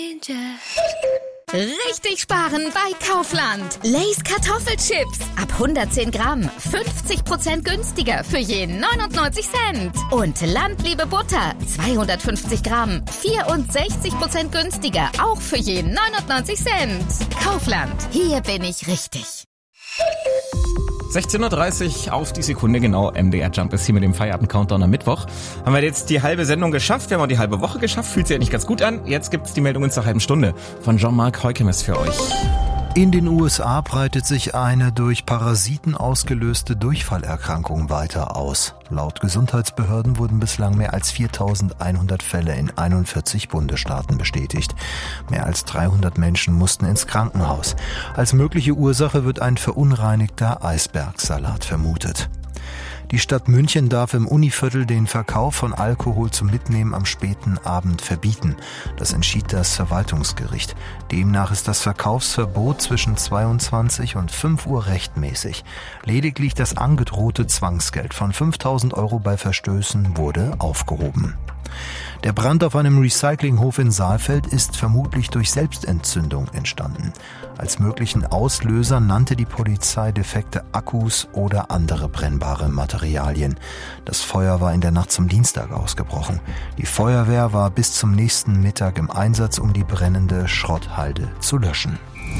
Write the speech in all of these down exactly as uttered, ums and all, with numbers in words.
Richtig sparen bei Kaufland. Lay's Kartoffelchips. Ab hundertzehn Gramm. fünfzig Prozent günstiger für je neunundneunzig Cent. Und Landliebe Butter. zweihundertfünfzig Gramm. vierundsechzig Prozent günstiger. Auch für je neunundneunzig Cent. Kaufland. Hier bin ich richtig. sechzehn Uhr dreißig auf die Sekunde genau. M D R Jump ist hier mit dem Feierabend-Countdown am Mittwoch. Haben wir jetzt die halbe Sendung geschafft. Wir haben auch die halbe Woche geschafft. Fühlt sich ja nicht ganz gut an. Jetzt gibt's die Meldungen zur halben Stunde von Jean-Marc Heukemes für euch. In den U S A breitet sich eine durch Parasiten ausgelöste Durchfallerkrankung weiter aus. Laut Gesundheitsbehörden wurden bislang mehr als viertausendeinhundert Fälle in einundvierzig Bundesstaaten bestätigt. Mehr als dreihundert Menschen mussten ins Krankenhaus. Als mögliche Ursache wird ein verunreinigter Eisbergsalat vermutet. Die Stadt München darf im Univiertel den Verkauf von Alkohol zum Mitnehmen am späten Abend verbieten. Das entschied das Verwaltungsgericht. Demnach ist das Verkaufsverbot zwischen zweiundzwanzig und fünf Uhr rechtmäßig. Lediglich das angedrohte Zwangsgeld von fünftausend Euro bei Verstößen wurde aufgehoben. Der Brand auf einem Recyclinghof in Saalfeld ist vermutlich durch Selbstentzündung entstanden. Als möglichen Auslöser nannte die Polizei defekte Akkus oder andere brennbare Materialien. Das Feuer war in der Nacht zum Dienstag ausgebrochen. Die Feuerwehr war bis zum nächsten Mittag im Einsatz, um die brennende Schrotthalde zu löschen.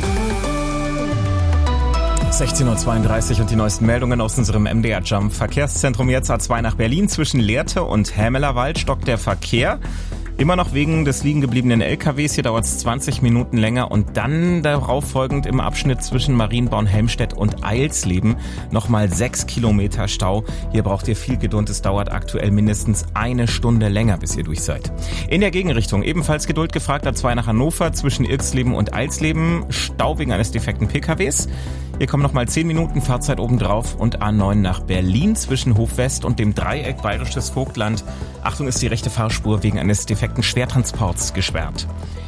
sechzehn Uhr zweiunddreißig und die neuesten Meldungen aus unserem M D R Jump. Verkehrszentrum jetzt A zwei nach Berlin. Zwischen Lehrte und Hämelerwald stockt der Verkehr. Immer noch wegen des liegen gebliebenen L K Ws. Hier dauert es zwanzig Minuten länger. Und dann darauf folgend im Abschnitt zwischen Marienborn-Helmstedt und Eilsleben nochmal sechs Kilometer Stau. Hier braucht ihr viel Geduld. Es dauert aktuell mindestens eine Stunde länger, bis ihr durch seid. In der Gegenrichtung ebenfalls Geduld gefragt. A zwei nach Hannover zwischen Irksleben und Eilsleben. Stau wegen eines defekten P K Ws. Hier kommen nochmal zehn Minuten Fahrzeit obendrauf und A neun nach Berlin zwischen Hofwest und dem Dreieck Bayerisches Vogtland. Achtung, ist die rechte Fahrspur wegen eines defekten Schwertransports gesperrt.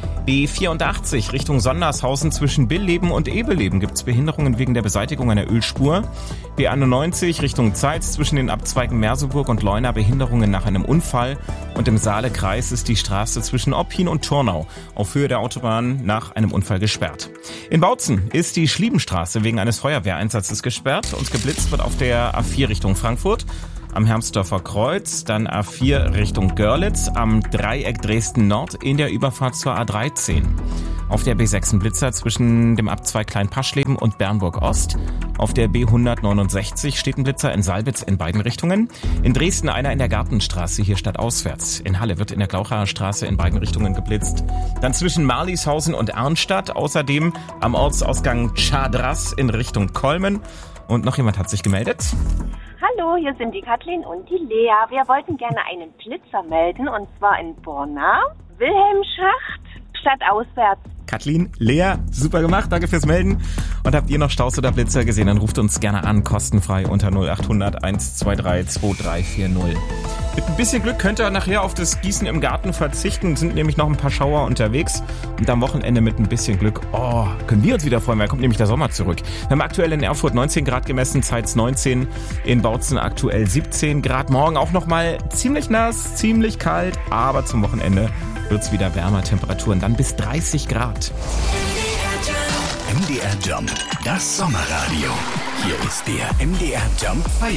B vierundachtzig Richtung Sondershausen zwischen Billleben und Ebeleben gibt es Behinderungen wegen der Beseitigung einer Ölspur. B einundneunzig Richtung Zeitz zwischen den Abzweigen Merseburg und Leuna Behinderungen nach einem Unfall. Und im Saalekreis ist die Straße zwischen Oppin und Turnau auf Höhe der Autobahn nach einem Unfall gesperrt. In Bautzen ist die Schliebenstraße wegen eines Feuerwehreinsatzes gesperrt und geblitzt wird auf der A vier Richtung Frankfurt. Am Hermsdorfer Kreuz, dann A vier Richtung Görlitz, am Dreieck Dresden Nord in der Überfahrt zur A dreizehn. Auf der B sechs ein Blitzer zwischen dem Abzweig Kleinpaschleben und Bernburg Ost. Auf der B hundertneunundsechzig steht ein Blitzer in Salbitz in beiden Richtungen. In Dresden einer in der Gartenstraße, hier stadtauswärts. In Halle wird in der Glauchaer Straße in beiden Richtungen geblitzt. Dann zwischen Marlieshausen und Arnstadt. Außerdem am Ortsausgang Chadras in Richtung Kolmen. Und noch jemand hat sich gemeldet. Hallo, hier sind die Kathleen und die Lea. Wir wollten gerne einen Blitzer melden, und zwar in Borna, Wilhelmschacht, stadtauswärts. Kathleen, Lea, super gemacht, danke fürs Melden. Und habt ihr noch Staus oder Blitzer gesehen, dann ruft uns gerne an, kostenfrei unter null acht hundert eins zwei drei zwei drei vier null. Mit ein bisschen Glück könnt ihr nachher auf das Gießen im Garten verzichten, sind nämlich noch ein paar Schauer unterwegs. Und am Wochenende mit ein bisschen Glück, oh, können wir uns wieder freuen, weil kommt nämlich der Sommer zurück. Wir haben aktuell in Erfurt neunzehn Grad gemessen, Zeitz neunzehn, in Bautzen aktuell siebzehn Grad. Morgen auch nochmal ziemlich nass, ziemlich kalt, aber zum Wochenende wird's wieder wärmer, Temperaturen dann bis dreißig Grad. M D R Jump, das Sommerradio. Hier ist der M D R Jump Feier.